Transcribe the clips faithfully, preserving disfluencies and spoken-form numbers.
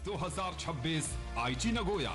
दो हज़ार छब्बीस आईची Nagoya.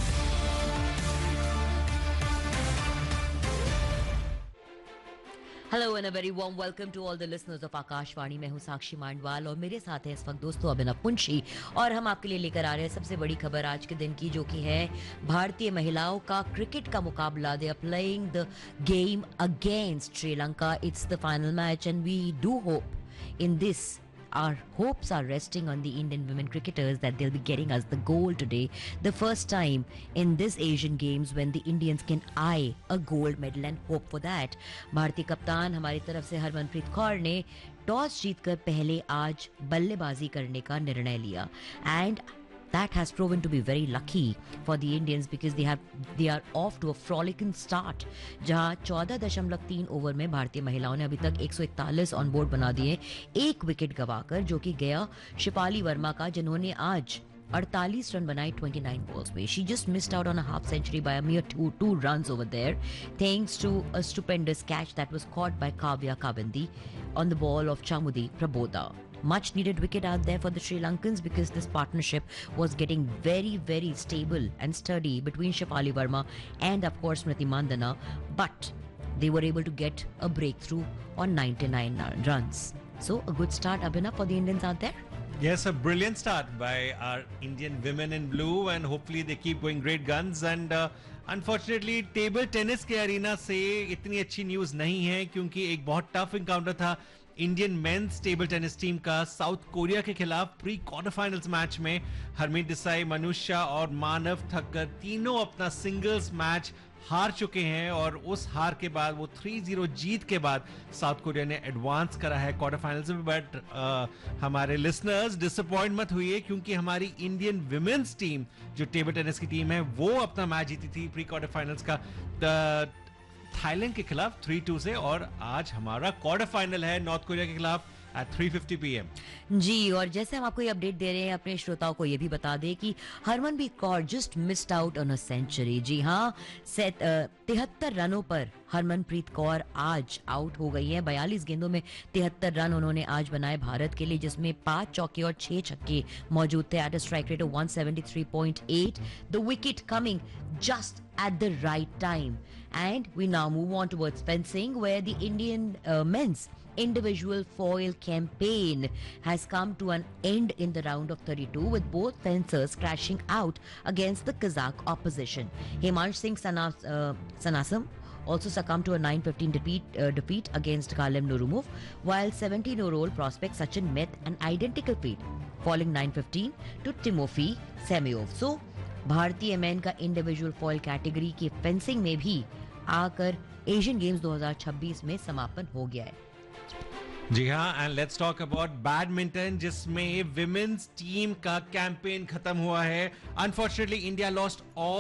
Hello and a very warm welcome to all the listeners of Akashvani. मैं हूं साक्षी मांडवाल और मेरे साथ है इस वक्त दोस्तों अभिनव पुंशी, और हम आपके लिए लेकर आ रहे हैं सबसे बड़ी खबर आज के दिन की, जो कि है भारतीय महिलाओं का क्रिकेट का मुकाबला। They are playing the game against Sri Lanka. It's the final match and we do hope in this our hopes are resting on the Indian women cricketers that they'll be getting us the gold today, the first time in this Asian Games when the Indians can eye a gold medal and hope for that. भारतीय कप्तान हमारी तरफ से हरमनप्रीत कौर ने toss जीतकर पहले आज बल्लेबाजी करने का निर्णय लिया, and that has proven to be very lucky for the Indians because they have they are off to a frolicking start, जहां चौदह दशमलव तीन ओवर में भारतीय महिलाओं ने अभी तक एक सौ इकतालीस ऑन बोर्ड बना दिए, एक विकेट गवाकर, जो कि गया शिपाली वर्मा का, जिन्होंने आज अड़तालीस रन बनाए उनतीस बॉल्स में. She just missed out on a half century by a mere two, two runs over there, thanks to a stupendous catch that was caught by Kavya Kavindi on the ball of Chamudi Prabodha. Much needed wicket out there for the Sri Lankans because this partnership was getting very, very stable and sturdy between Shafali Verma and of course Smriti Mandana, but they were able to get a breakthrough on ninety-nine runs. So a good start, Abhinav, for the Indians out there. Yes, a brilliant start by our Indian women in blue, and hopefully they keep going great guns. And uh, unfortunately, table tennis के arena से इतनी अच्छी news नहीं है, क्योंकि एक बहुत tough encounter था Indian mains table tennis team का साउथ कोरिया के खिलाफ प्री क्वार्टर फाइनल्स मैच में. हरमीत देसाई, मनुष्या और मानव थक कर तीनों अपना सिंगल्स मैच हार चुके हैं, और उस हार के बाद वो तीन जीरो जीत के बाद साउथ कोरिया ने एडवांस करा है क्वार्टर फाइनल्स में. बट हमारे लिसनर्स डिसअपॉइंट मत हुई, क्योंकि हमारी इंडियन विमेन्स टीम जो टेबल टेनिस की टीम है वो अपना मैच जीती थी प्री क्वार्टर फाइनल्स का थाईलैंड के खिलाफ थ्री टू से, और आज हमारा क्वार्टर फाइनल है नॉर्थ कोरिया के खिलाफ at three fifty p m जी, और जैसे हम आपको ये अपडेट दे रहे हैं, अपने श्रोताओं को ये भी बता दें कि Harmanpreet Kaur just missed out on a century. जी हाँ, तिहत्तर रनों पर हरमनप्रीत कौर आज आउट हो गई है. बयालीस गेंदों में तिहत्तर रन उन्होंने आज बनाए भारत के लिए, जिसमें पांच चौके और छह छक्के मौजूद थे at a strike rate of one seventy-three point eight. The wicket coming just at the right time. And we now move on towards fencing, where the Indian uh, men's individual foil campaign has come to an end in the round of thirty-two, with both fencers crashing out against the Kazakh opposition. Himansh Singh Sanas, uh, Sanasam also succumbed to a nine fifteen defeat, uh, defeat against Kalem Nurumov, while seventeen-year-old prospect Sachin met an identical feat, falling nine fifteen to Timofey Semyov. So, भारतीय man का individual foil category की fencing में भी आकर Asian games दो हज़ार छब्बीस में समापन हो गया है. जी हाँ, and let's talk about badminton, जिसमें विमेन्स टीम का कैंपेन खत्म हुआ है. Unfortunately India lost all